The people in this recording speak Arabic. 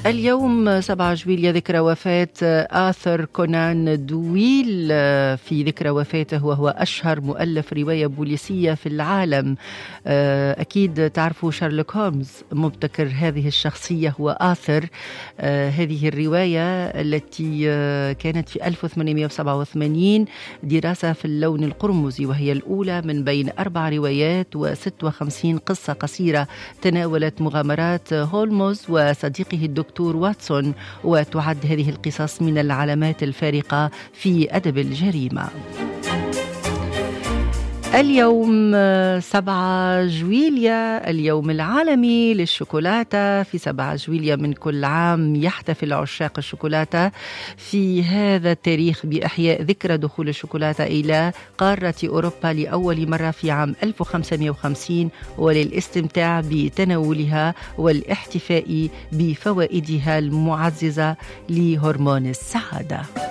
اليوم 7 جويلية ذكرى وفاة آرثر كونان دويل. في ذكرى وفاته وهو أشهر مؤلف رواية بوليسية في العالم. أكيد تعرفوا شارلوك هولمز، مبتكر هذه الشخصية هو آرثر. هذه الرواية التي كانت في 1887 دراسة في اللون القرمزي، وهي الأولى من بين 4 روايات و56 قصة قصيرة تناولت مغامرات هولمز وصديقه الدكتور واتسون، وتعد هذه القصص من العلامات الفارقة في أدب الجريمة. اليوم 7 جويليا اليوم العالمي للشوكولاتة. في 7 جويليا من كل عام يحتفل عشاق الشوكولاتة في هذا التاريخ بإحياء ذكرى دخول الشوكولاتة إلى قارة أوروبا لأول مرة في عام 1550، وللاستمتاع بتناولها والاحتفاء بفوائدها المعززة لهرمون السعادة.